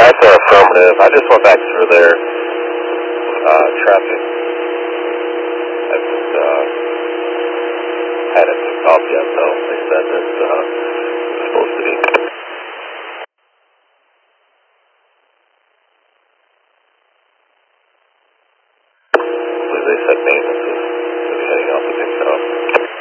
that's affirmative. I just went back through their traffic. I just hadn't picked off yet, though. They said that it's supposed to be. They said maintenance is heading out to pick it up.